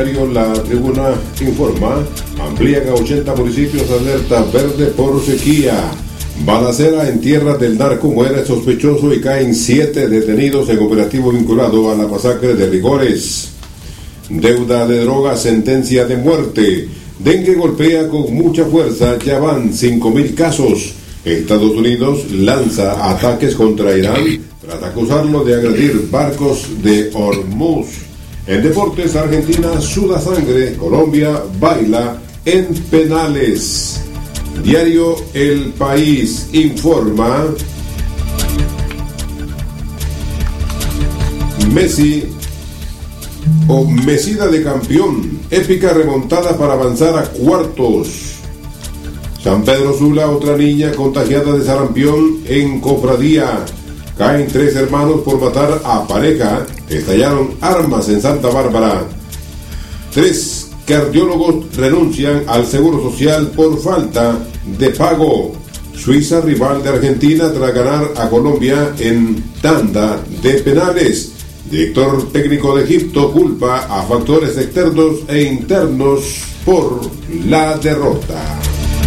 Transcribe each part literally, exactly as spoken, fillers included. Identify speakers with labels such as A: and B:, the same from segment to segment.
A: La Tribuna informa, amplían a ochenta municipios alerta verde por sequía. Balacera en tierras del narco, muere sospechoso y caen siete detenidos en operativo vinculado a la masacre de Rigores. Deuda de drogas, sentencia de muerte. Dengue golpea con mucha fuerza, ya van cinco mil casos. Estados Unidos lanza ataques contra Irán tras acusarlo de agredir barcos de Hormuz. En deportes, Argentina suda sangre, Colombia baila en penales. Diario El País informa, Messi o Mesida de campeón, épica remontada para avanzar a cuartos. San Pedro Sula, otra niña contagiada de sarampión en cofradía. Caen tres hermanos por matar a pareja. Estallaron armas en Santa Bárbara. Tres cardiólogos renuncian al Seguro Social por falta de pago. Suiza, rival de Argentina, tras ganar a Colombia en tanda de penales. Director técnico de Egipto culpa a factores externos e internos por la derrota.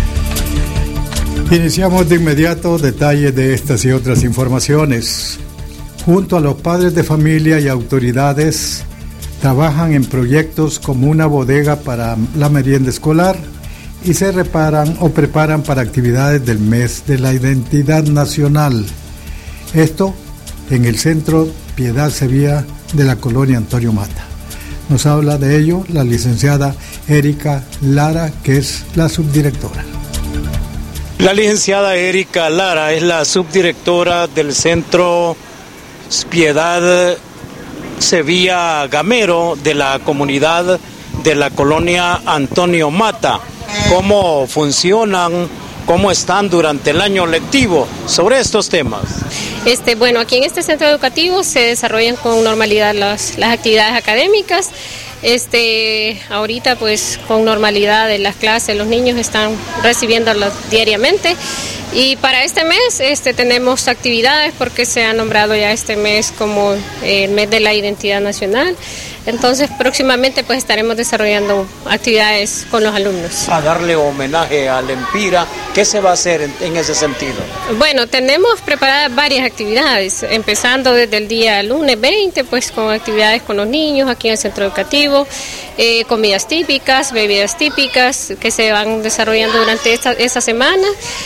B: Iniciamos de inmediato detalles de estas y otras informaciones. Junto a los padres de familia y autoridades, trabajan en proyectos como una bodega para la merienda escolar y se reparan o preparan para actividades del mes de la identidad nacional. Esto en el Centro Piedad Sevilla de la colonia Antonio Mata. Nos habla de ello la licenciada Erika Lara, que es la subdirectora.
C: La licenciada Erika Lara es la subdirectora del Centro Piedad Sevilla Gamero de la comunidad de la colonia Antonio Mata. ¿Cómo funcionan? ¿Cómo están durante el año lectivo sobre estos temas?
D: Este, bueno, aquí en este centro educativo se desarrollan con normalidad las, las actividades académicas. Este, ahorita pues con normalidad en las clases los niños están recibiéndolas diariamente y para este mes este, tenemos actividades porque se ha nombrado ya este mes como el mes de la identidad nacional. Entonces próximamente pues estaremos desarrollando actividades con los alumnos.
C: A darle homenaje al Empira, ¿qué se va a hacer en, en ese sentido?
D: Bueno, tenemos preparadas varias actividades, empezando desde el día lunes veinte, pues con actividades con los niños aquí en el centro educativo, eh, comidas típicas, bebidas típicas que se van desarrollando durante esta, esta semana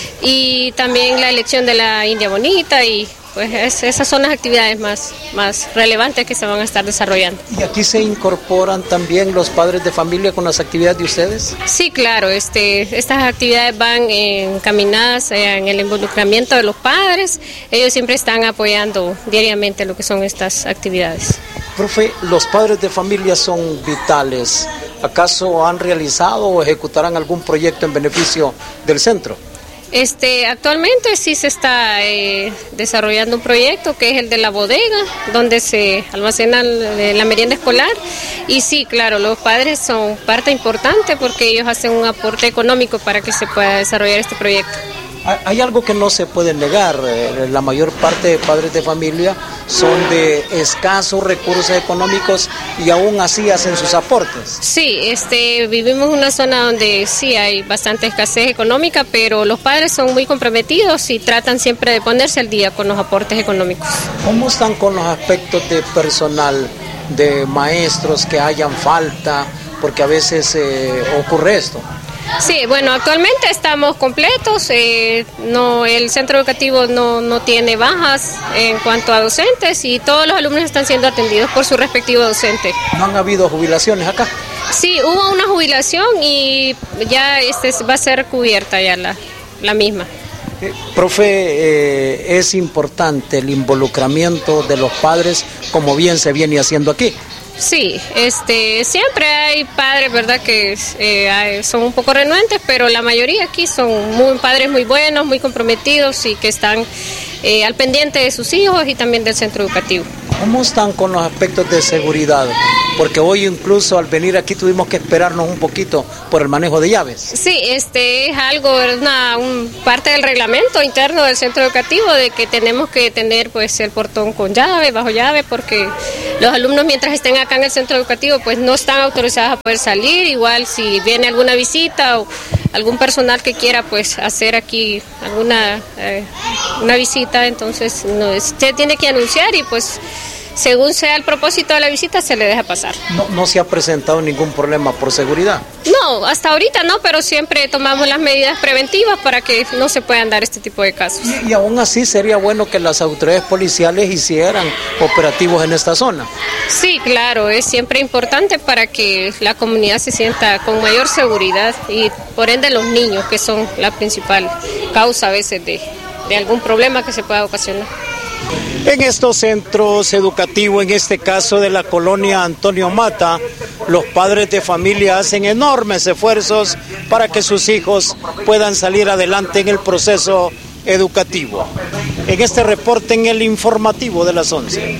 D: y también la elección de la India Bonita y pues es, esas son las actividades más, más relevantes que se van a estar desarrollando.
C: ¿Y aquí se incorporan también los padres de familia con las actividades de ustedes?
D: Sí, claro, este, estas actividades van encaminadas en el involucramiento de los padres. Ellos siempre están apoyando diariamente lo que son estas actividades.
C: Profe, los padres de familia son vitales. ¿Acaso han realizado o ejecutarán algún proyecto en beneficio del centro?
D: Este, actualmente sí se está eh, desarrollando un proyecto que es el de la bodega, donde se almacena la merienda escolar y sí, claro, los padres son parte importante porque ellos hacen un aporte económico para que se pueda desarrollar este proyecto.
C: Hay algo que no se puede negar, la mayor parte de padres de familia son de escasos recursos económicos y aún así hacen sus aportes.
D: Sí, este, vivimos en una zona donde sí hay bastante escasez económica, pero los padres son muy comprometidos y tratan siempre de ponerse al día con los aportes económicos.
C: ¿Cómo están con los aspectos de personal, de maestros que hayan falta? Porque a veces eh, ocurre esto.
D: Sí, bueno, actualmente estamos completos, eh, no, el centro educativo no, no tiene bajas en cuanto a docentes y todos los alumnos están siendo atendidos por su respectivo docente.
C: ¿No han habido jubilaciones acá?
D: Sí, hubo una jubilación y ya este va a ser cubierta ya la, la misma.
C: Eh, profe, eh, es importante el involucramiento de los padres como bien se viene haciendo aquí.
D: Sí, este, siempre hay padres, ¿verdad?, que eh, hay, son un poco renuentes, pero la mayoría aquí son muy padres muy buenos, muy comprometidos y que están eh, al pendiente de sus hijos y también del centro educativo.
C: ¿Cómo están con los aspectos de seguridad? Porque hoy incluso al venir aquí tuvimos que esperarnos un poquito por el manejo de llaves.
D: Sí, este es algo, una un, parte del reglamento interno del centro educativo de que tenemos que tener pues el portón con llave, bajo llave, porque los alumnos mientras estén acá en el centro educativo pues no están autorizados a poder salir. Igual si viene alguna visita o algún personal que quiera pues hacer aquí alguna eh, una visita, entonces no, usted tiene que anunciar y pues según sea el propósito de la visita se le deja pasar.
C: No, no se ha presentado ningún problema por seguridad.
D: No, hasta ahorita no, pero siempre tomamos las medidas preventivas para que no se puedan dar este tipo de casos.
C: Y, y aún así sería bueno que las autoridades policiales hicieran operativos en esta zona.
D: Sí, claro, es siempre importante para que la comunidad se sienta con mayor seguridad y por ende los niños, que son la principal causa a veces de, de algún problema que se pueda ocasionar.
C: En estos centros educativos, en este caso de la colonia Antonio Mata, los padres de familia hacen enormes esfuerzos para que sus hijos puedan salir adelante en el proceso educativo. En este reporte en el informativo de las once.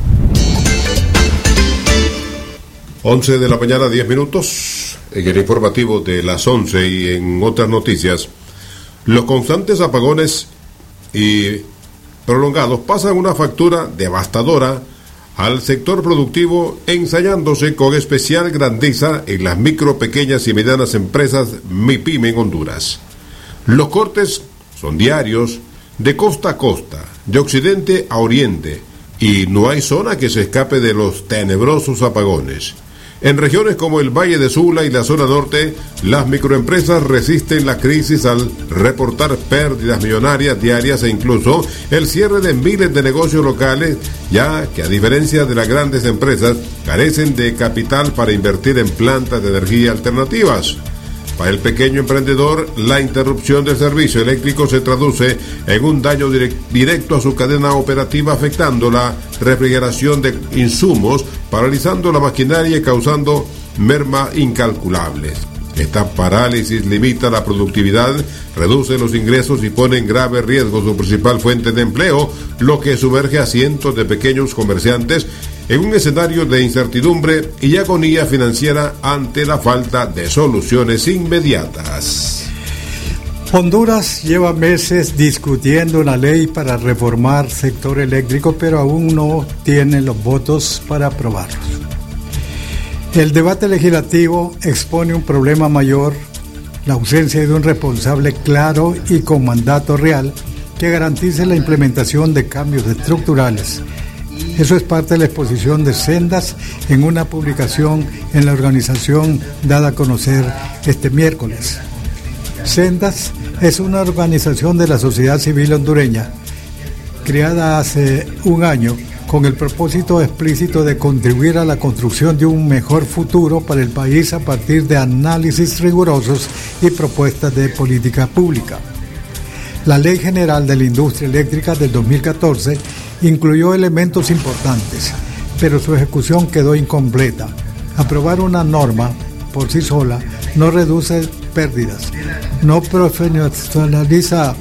A: once de la mañana, diez minutos, en el informativo de las once y en otras noticias. Los constantes apagones y prolongados pasan una factura devastadora al sector productivo, ensayándose con especial grandeza en las micro, pequeñas y medianas empresas MIPYME en Honduras. Los cortes son diarios, de costa a costa, de occidente a oriente, y no hay zona que se escape de los tenebrosos apagones. En regiones como el Valle de Sula y la zona norte, las microempresas resisten la crisis al reportar pérdidas millonarias diarias e incluso el cierre de miles de negocios locales, ya que a diferencia de las grandes empresas, carecen de capital para invertir en plantas de energía alternativas. Para el pequeño emprendedor, la interrupción del servicio eléctrico se traduce en un daño direct, directo a su cadena operativa, afectando la refrigeración de insumos, paralizando la maquinaria y causando merma incalculables. Esta parálisis limita la productividad, reduce los ingresos y pone en grave riesgo su principal fuente de empleo, lo que sumerge a cientos de pequeños comerciantes en un escenario de incertidumbre y agonía financiera ante la falta de soluciones inmediatas.
B: Honduras lleva meses discutiendo una ley para reformar sector eléctrico, pero aún no tiene los votos para aprobarlo. El debate legislativo expone un problema mayor, la ausencia de un responsable claro y con mandato real que garantice la implementación de cambios estructurales. Eso es parte de la exposición de Sendas en una publicación en la organización dada a conocer este miércoles. Sendas es una organización de la sociedad civil hondureña, creada hace un año con el propósito explícito de contribuir a la construcción de un mejor futuro para el país a partir de análisis rigurosos y propuestas de política pública. La Ley General de la Industria Eléctrica del dos mil catorce incluyó elementos importantes, pero su ejecución quedó incompleta. Aprobar una norma por sí sola no reduce pérdidas, no profesionaliza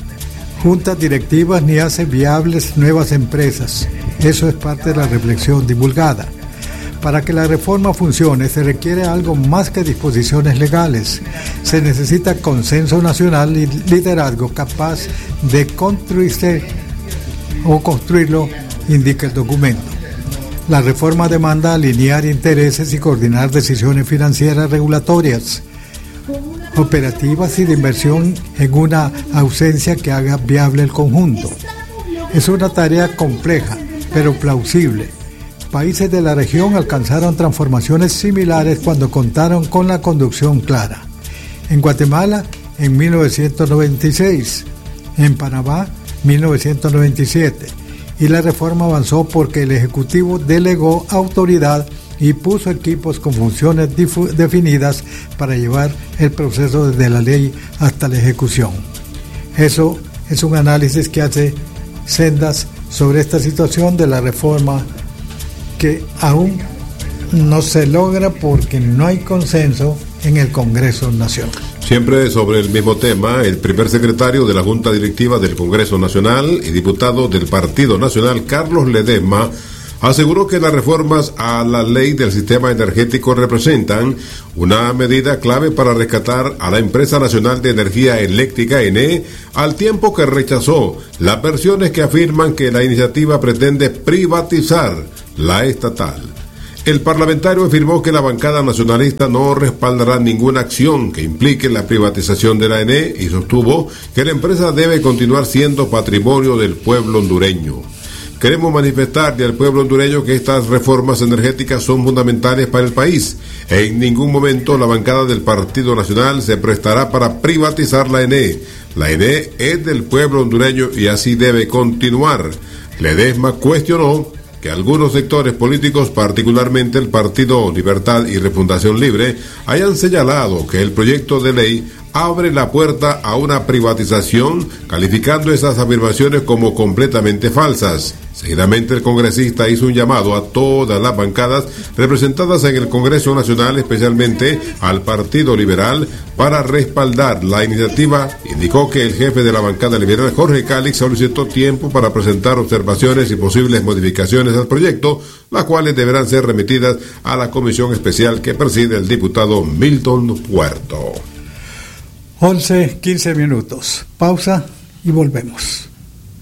B: juntas directivas ni hace viables nuevas empresas. Eso es parte de la reflexión divulgada. Para que la reforma funcione se requiere algo más que disposiciones legales. Se necesita consenso nacional y liderazgo capaz de construirse o construirlo, indica el documento. La reforma demanda alinear intereses y coordinar decisiones financieras regulatorias, operativas y de inversión en una ausencia que haga viable el conjunto. Es una tarea compleja, pero plausible. Países de la región alcanzaron transformaciones similares cuando contaron con la conducción clara. En Guatemala, en mil novecientos noventa y seis, en Panamá, mil novecientos noventa y siete, y la reforma avanzó porque el Ejecutivo delegó autoridad y puso equipos con funciones difu- definidas para llevar el proceso desde la ley hasta la ejecución. Eso es un análisis que hace Sendas sobre esta situación de la reforma que aún no se logra porque no hay consenso en el Congreso Nacional.
A: Siempre sobre el mismo tema, el primer secretario de la Junta Directiva del Congreso Nacional y diputado del Partido Nacional, Carlos Ledesma, aseguró que las reformas a la ley del sistema energético representan una medida clave para rescatar a la Empresa Nacional de Energía Eléctrica, E N E, al tiempo que rechazó las versiones que afirman que la iniciativa pretende privatizar la estatal. El parlamentario afirmó que la bancada nacionalista no respaldará ninguna acción que implique la privatización de la E N E y sostuvo que la empresa debe continuar siendo patrimonio del pueblo hondureño. Queremos manifestarle al pueblo hondureño que estas reformas energéticas son fundamentales para el país. En ningún momento la bancada del Partido Nacional se prestará para privatizar la E N E. La E N E es del pueblo hondureño y así debe continuar. Ledesma cuestionó que algunos sectores políticos, particularmente el Partido Libertad y Refundación Libre, hayan señalado que el proyecto de ley abre la puerta a una privatización, calificando esas afirmaciones como completamente falsas. Seguidamente, el congresista hizo un llamado a todas las bancadas representadas en el Congreso Nacional, especialmente al Partido Liberal, para respaldar la iniciativa. Indicó que el jefe de la bancada liberal, Jorge Calix, solicitó tiempo para presentar observaciones y posibles modificaciones al proyecto, las cuales deberán ser remitidas a la comisión especial que preside el diputado Milton Puerto.
B: once, quince minutos. Pausa y volvemos.